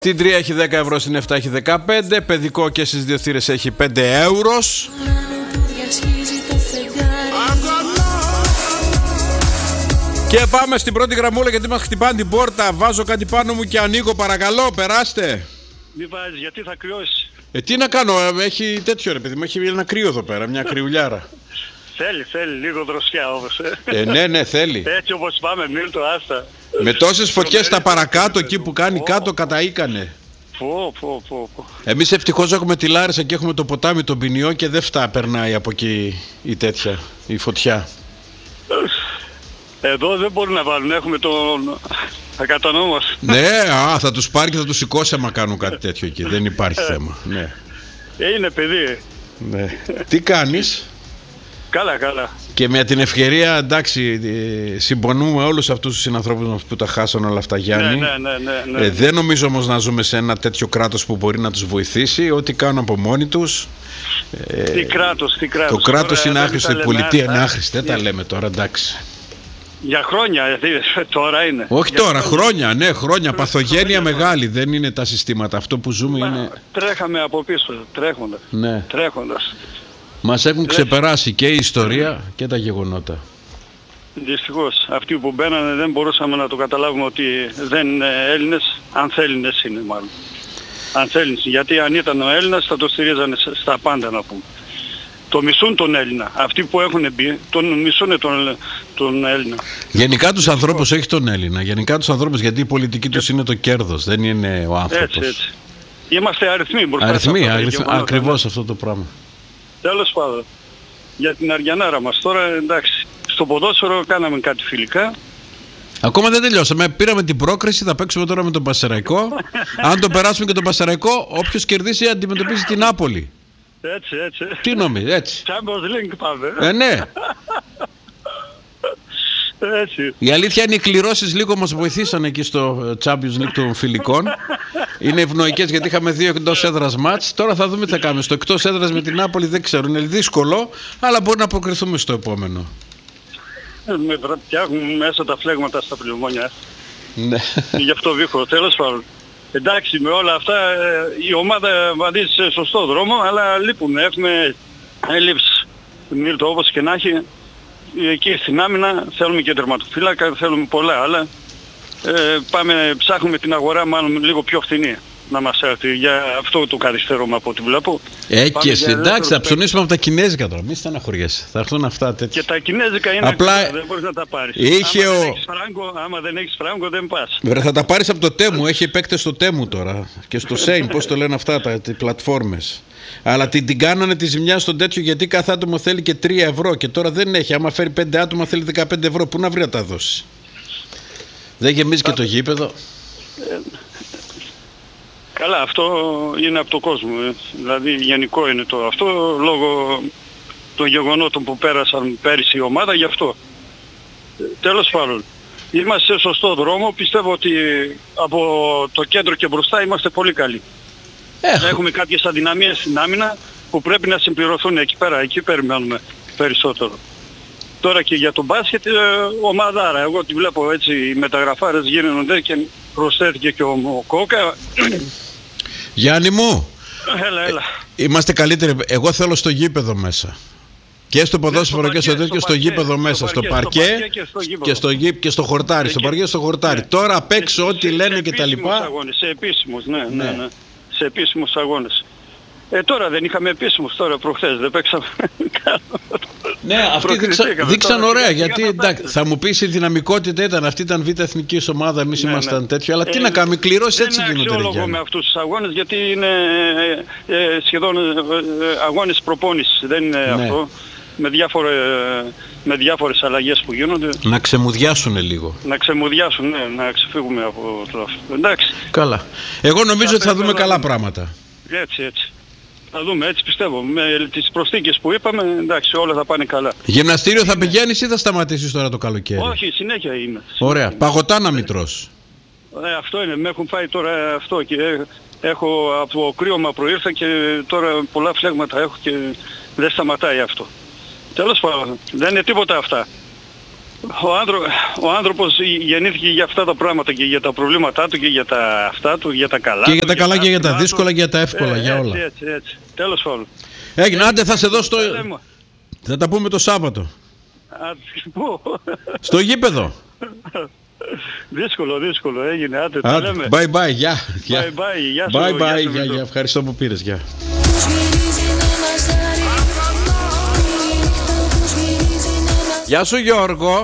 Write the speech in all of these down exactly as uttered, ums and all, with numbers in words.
Στην τρία έχει δέκα ευρώ, στην επτά έχει δεκαπέντε. Παιδικό και στις δύο θύρες έχει πέντε ευρώ. Και πάμε στην πρώτη γραμμούλα γιατί μας χτυπάνε την πόρτα. Βάζω κάτι πάνω μου και ανοίγω, παρακαλώ, περάστε. Μη βάζεις, γιατί θα κρυώσει. Ε, τι να κάνω, έχει τέτοιο ρε παιδί μου, έχει ένα κρύο εδώ πέρα, μια κρυουλιάρα. Θέλει, θέλει λίγο δροσιά όμως. Ε, ε ναι, ναι, θέλει. Έτσι όπως πάμε, Μίλτο, άστα. Με τόσες φωτιές στα παρακάτω, εκεί που κάνει κάτω, καταήκανε. Πω, πω, πω, πω. Εμείς ευτυχώς έχουμε τη Λάρισα και έχουμε το ποτάμι, τον Ποινιό και δεν φτά περνάει από εκεί η τέτοια, η φωτιά. Εδώ δεν μπορούν να βάλουν, έχουμε τον ακατανόμας. Ναι, α, θα τους πάρει και θα τους σηκώσει άμα κάνουν κάτι τέτοιο εκεί, δεν υπάρχει θέμα. Ναι. Είναι παιδί. Ναι. Τι κάνεις? Καλά, καλά. Και με την ευκαιρία, εντάξει, συμπονούμε όλους αυτούς τους συνανθρώπους μας που τα χάσαν όλα αυτά, Γιάννη. Ναι, ναι, ναι, ναι. Ε, δεν νομίζω όμως να ζούμε σε ένα τέτοιο κράτος που μπορεί να τους βοηθήσει. Ό,τι κάνουν από μόνοι τους. Ε, τι κράτος, τι κράτος. Το κράτος είναι άχρηστο, η πολιτεία είναι άχρηστη. Δεν τα λέμε τώρα, εντάξει. Για χρόνια, τώρα είναι. Όχι τώρα, χρόνια, χρόνια ναι, χρόνια. Παθογένεια μεγάλη, δεν είναι τα συστήματα. Αυτό που ζούμε Μα, είναι... Τρέχαμε από πίσω, τρέχοντας. Ναι. Τρέχοντας. Μας έχουν ξεπεράσει και η ιστορία και τα γεγονότα. Δυστυχώς. Αυτοί που μπαίνανε δεν μπορούσαμε να το καταλάβουμε ότι δεν είναι Έλληνες, αν Έλληνες είναι μάλλον. Αν Έλληνες. Γιατί αν ήταν ο Έλληνας θα το στηρίζανε στα πάντα να πούμε. Το μισούν τον Έλληνα. Αυτοί που έχουν μπει, τον μισούν τον, τον Έλληνα. Γενικά τους ανθρώπους, όχι τον Έλληνα. Γενικά τους ανθρώπους, γιατί η πολιτική τους είναι το κέρδος, δεν είναι ο άνθρωπος. Έτσι, έτσι. Είμαστε αριθμοί μπροστά. Αριθμοί, αριθμοί ακριβώς αυτό το πράγμα. Τέλος πάντων. Για την Αριανάρα μας τώρα, εντάξει, στο ποδόσφαιρο κάναμε κάτι φιλικά. Ακόμα δεν τελειώσαμε. Πήραμε την πρόκριση, θα παίξουμε τώρα με τον Πασεραϊκό. Αν το περάσουμε και τον Πασεραϊκό, όποιος κερδίσει αντιμετωπίζει την Νάπολη. Έτσι, έτσι. Τι νομίζεις, έτσι. Champions League πάμε. Ε, ναι. Έτσι. Η αλήθεια είναι οι κληρώσεις λίγο μας βοηθήσαν εκεί στο Champions League των φιλικών. Είναι ευνοϊκές γιατί είχαμε δύο εκτός έδρας μάτς. Τώρα θα δούμε τι θα κάνουμε. Στο εκτός έδρας με την Νάπολη δεν ξέρω. Είναι δύσκολο, αλλά μπορεί να αποκριθούμε στο επόμενο. Με φτιάχνουν μέσα τα φλέγματα στα πλημμόνια. Ναι. Γι' αυτό βήχω. Τέλος πάντων. Εντάξει, με όλα αυτά η ομάδα βαδίζει σε σωστό δρόμο, αλλά λείπουν. Έχουμε έλλειψη. Μίλτο, όπως και να έχει. Εκεί στην άμυνα θέλουμε και τερματοφύλακα, θέλουμε πολλά άλλα. Ε, πάμε, ψάχνουμε την αγορά μάλλον λίγο πιο φθηνή να μας έρθει. Για αυτό το καθυστερούμε από ό,τι βλέπω. Ε, και εντάξει, θα ψωνίσουμε από τα κινέζικα τώρα. Μη στεναχωριέσαι. Θα έρθουν αυτά τέτοια. Και τα κινέζικα είναι απλά ακριβώς, δεν μπορείς να τα πάρεις. Είχε άμα, ο... δεν έχεις φράγκο, άμα δεν έχεις φράγκο δεν πας. Βέβαια θα τα πάρεις από το Τέμου. Έχει παίκτες στο Τέμου τώρα. Και στο Σέιν, πώς το λένε αυτά, τα, τις πλατφόρμες. Αλλά την, την κάνανε τη ζημιά στον τέτοιο γιατί κάθε άτομο θέλει και τρία ευρώ και τώρα δεν έχει. Άμα φέρει πέντε άτομα θέλει δεκαπέντε ευρώ. Πού να βρει να τα δώσει. Δεν γεμίζει και το γήπεδο. Ε, καλά, αυτό είναι από το κόσμο. Ε. Δηλαδή γενικό είναι το αυτό λόγω των γεγονότων που πέρασαν πέρυσι η ομάδα γι' αυτό. Ε, τέλος πάντων. Είμαστε σε σωστό δρόμο. Πιστεύω ότι από το κέντρο και μπροστά είμαστε πολύ καλοί. Έχω. Έχουμε κάποιες αδυναμίες στην άμυνα που πρέπει να συμπληρωθούν εκεί πέρα. Εκεί περιμένουμε περισσότερο. Τώρα και για τον μπάσκετ, ε, ομαδάρα. Εγώ τη βλέπω έτσι, οι μεταγραφάρες γίνονται και προσθέθηκε και ο, ο Κόκα. Γιάννη μου, έλα, έλα. Ε, είμαστε καλύτεροι. Εγώ θέλω στο γήπεδο μέσα. Και στο ποδόσφαιρο και στο τέτοιο, στο γήπεδο μέσα. Στο παρκέ και στο γήπεδο και στο χορτάρι. Στο παρκέ και στο χορτάρι. Τώρα απ' έξω ό,τι λένε και τα λοιπά. Σε επίσημους, ναι, ναι, ναι. Σε επίσημους αγώνες. Ε, τώρα δεν είχαμε επίσημους, τώρα προχθές δεν παίξαμε. Ναι, αυτοί δείξαν, δείξαν ωραία, γιατί εντάξει, θα μου πεις η δυναμικότητα ήταν, αυτή ήταν β' εθνική ομάδα, εμείς ναι, ήμασταν ναι. τέτοιο, αλλά ε, τι να κάνουμε, κληρώσεις έτσι γίνονται. Δεν είναι αξιόλογο με αυτούς τους αγώνες, γιατί είναι ε, ε, σχεδόν ε, αγώνες προπόνησης, δεν είναι ναι. αυτό, με, διάφορε, με διάφορες αλλαγές που γίνονται. Να ξεμουδιάσουν λίγο. Να ξεμουδιάσουν, ναι, να ξεφύγουμε από το αυτό. Εντάξει. Καλά. Εγώ νομίζω ότι θα δούμε καλά πράγματα. Έτσι, έτσι. Θα δούμε, έτσι πιστεύω. Με τις προσθήκες που είπαμε, εντάξει, όλα θα πάνε καλά. Γυμναστήριο θα πηγαίνεις ή θα σταματήσεις τώρα το καλοκαίρι? Όχι, συνέχεια είμαι. Ωραία. Συνέχεια. Παγωτά να μην τρως. Ε, αυτό είναι. Με έχουν φάει τώρα αυτό και έχω από κρύωμα προήρθα και τώρα πολλά φλέγματα έχω και δεν σταματάει αυτό. Τέλος πάντων, δεν είναι τίποτα αυτά. Ο, άνθρω... ο άνθρωπος γεννήθηκε για αυτά τα πράγματα και για τα προβλήματά του και για τα αυτά του, για τα καλά. Και για τα του, καλά για και για τα του. δύσκολα και για τα εύκολα, ε, για έτσι, όλα. Έτσι, έτσι, τέλος πάντων. Έγινε, άντε θα σε δώσω το... Λέμε. Θα τα πούμε το Σάββατο. Α, πού? Στο γήπεδο. Δύσκολο, δύσκολο, έγινε, άντε, τα Άντε, λέμε. bye bye, γεια. Bye bye, γεια σου. Bye γεια bye, σου, γεια, Βίλο. γεια. Ευχαριστώ που πήρες, γεια. Γεια σου Γιώργο.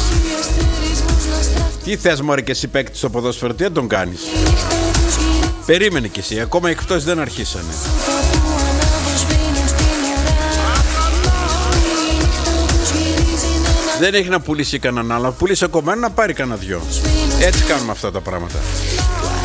Τι θες μωρέ και εσύ παίκτης στο ποδόσφαιρο, τι δεν τον κάνεις? Περίμενε κι εσύ, ακόμα οι εκτός δεν αρχίσανε. Δεν έχει να πουλήσει κανέναν άλλο, να πουλήσει ακόμα ένα, να πάρει κανένα δυο. Έτσι κάνουμε αυτά τα πράγματα.